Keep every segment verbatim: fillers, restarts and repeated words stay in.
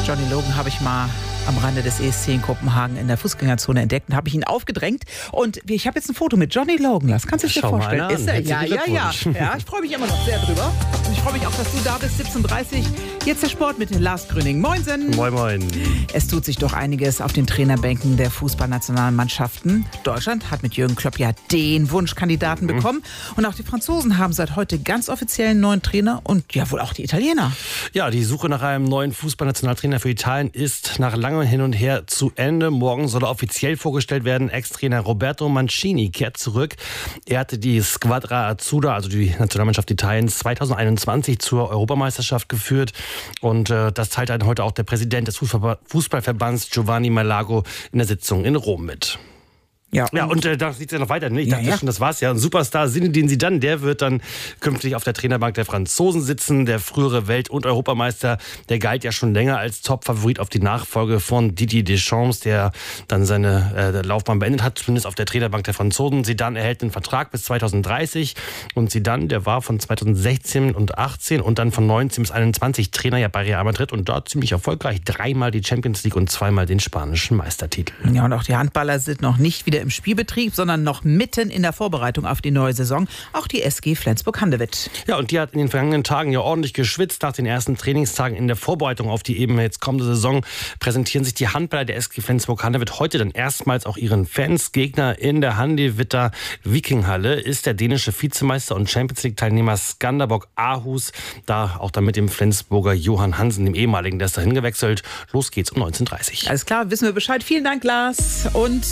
Johnny Logan habe ich mal am Rande des E S C in Kopenhagen in der Fußgängerzone entdeckt und habe ich ihn aufgedrängt. Und ich habe jetzt ein Foto mit Johnny Logan. Das kannst du dir Schau vorstellen. mal an. Ist er? Ja, ja, ja. Glückwunsch. Ja, ich freue mich immer noch sehr drüber. Und ich freue mich auch, dass du da bist. siebzehn Uhr dreißig. Jetzt der Sport mit Lars Gröning. Moinsen. Moin, moin. Es tut sich doch einiges auf den Trainerbänken der Fußballnationalmannschaften. Deutschland hat mit Jürgen Klopp ja den Wunschkandidaten mhm. bekommen. Und auch die Franzosen haben seit heute ganz offiziell einen neuen Trainer und ja wohl auch die Italiener. Ja, die Suche nach einem neuen Fußballnationaltrainer für Italien ist nach langem Hin und Her zu Ende. Morgen soll er offiziell vorgestellt werden. Ex-Trainer Roberto Mancini kehrt zurück. Er hatte die Squadra Azzurra, also die Nationalmannschaft Italiens, zwanzig einundzwanzig zur Europameisterschaft geführt. Und äh, das teilt dann heute auch der Präsident des Fußball- Fußballverbands Giovanni Malago in der Sitzung in Rom mit. Ja, und, ja, und äh, da sieht es ja noch weiter. Ne? Ich ja, dachte ja. schon, das war's ja. Ein Superstar Zinedine Zidane, der wird dann künftig auf der Trainerbank der Franzosen sitzen. Der frühere Welt- und Europameister, der galt ja schon länger als Top-Favorit auf die Nachfolge von Didier Deschamps, der dann seine äh, Laufbahn beendet hat, zumindest auf der Trainerbank der Franzosen. Zidane erhält einen Vertrag bis zwanzig dreißig und Zidane, der war von zwanzig sechzehn und achtzehn und dann von neunzehn bis einundzwanzig Trainer ja bei Real Madrid und dort ziemlich erfolgreich. Dreimal die Champions League und zweimal den spanischen Meistertitel. Ja, und auch die Handballer sind noch nicht wieder im Spielbetrieb, sondern noch mitten in der Vorbereitung auf die neue Saison. Auch die S G Flensburg-Handewitt. Ja, und die hat in den vergangenen Tagen ja ordentlich geschwitzt. Nach den ersten Trainingstagen in der Vorbereitung auf die eben jetzt kommende Saison präsentieren sich die Handballer der S G Flensburg-Handewitt heute dann erstmals auch ihren Fans. Gegner in der Handewitter Vikinghalle ist der dänische Vizemeister und Champions League-Teilnehmer Skanderborg Aarhus. Da auch dann mit dem Flensburger Johann Hansen, dem ehemaligen, der ist dahin gewechselt. Los geht's um neunzehn Uhr dreißig. Alles klar, wissen wir Bescheid. Vielen Dank, Lars. Und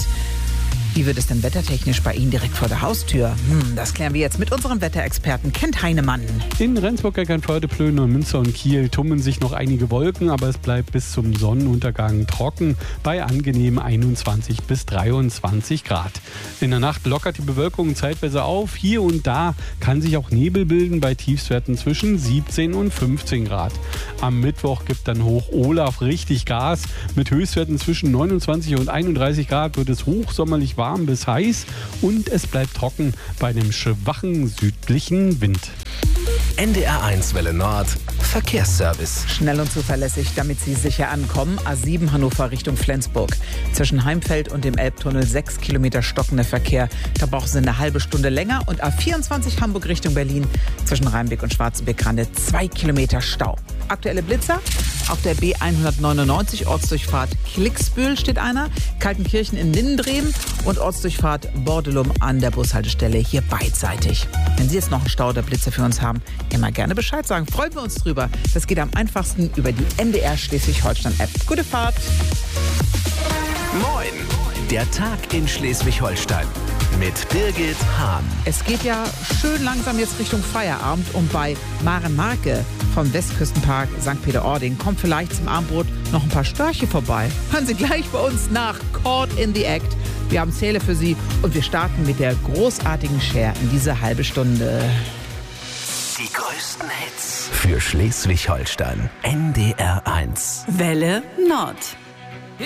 wie wird es denn wettertechnisch bei Ihnen direkt vor der Haustür? Hm, das klären wir jetzt mit unserem Wetterexperten Kent Heinemann. In Rendsburg, Eckernförde, Plön und Münster und Kiel tummeln sich noch einige Wolken, aber es bleibt bis zum Sonnenuntergang trocken bei angenehmen einundzwanzig bis dreiundzwanzig Grad. In der Nacht lockert die Bewölkung zeitweise auf. Hier und da kann sich auch Nebel bilden bei Tiefstwerten zwischen siebzehn und fünfzehn Grad. Am Mittwoch gibt dann Hoch Olaf richtig Gas. Mit Höchstwerten zwischen neunundzwanzig und einunddreißig Grad wird es hochsommerlich warm bis heiß und es bleibt trocken bei einem schwachen südlichen Wind. N D R eins Welle Nord Verkehrsservice. Schnell und zuverlässig, damit Sie sicher ankommen. A sieben Hannover Richtung Flensburg. Zwischen Heimfeld und dem Elbtunnel sechs Kilometer stockender Verkehr. Da brauchen Sie eine halbe Stunde länger. Und A vierundzwanzig Hamburg Richtung Berlin. Zwischen Rheinbeck und Schwarzenbeck-Rande zwei Kilometer Stau. Aktuelle Blitzer. Auf der B hundertneunundneunzig Ortsdurchfahrt Klicksbühl steht einer. Kaltenkirchen in Lindendrehm und Ortsdurchfahrt Bordelum an der Bushaltestelle hier beidseitig. Wenn Sie jetzt noch einen Stau oder Blitzer für uns haben, immer gerne Bescheid sagen. Freuen wir uns drüber. Das geht am einfachsten über die N D R Schleswig-Holstein-App. Gute Fahrt! Moin! Der Tag in Schleswig-Holstein mit Birgit Hahn. Es geht ja schön langsam jetzt Richtung Feierabend und bei Maren Marke vom Westküstenpark Sankt Peter-Ording kommt vielleicht zum Abendbrot noch ein paar Störche vorbei. Hören Sie gleich bei uns nach Caught in the Act. Wir haben Zähle für Sie und wir starten mit der großartigen Cher in diese halbe Stunde. Die größten Hits für Schleswig-Holstein. N D R eins. Welle Nord.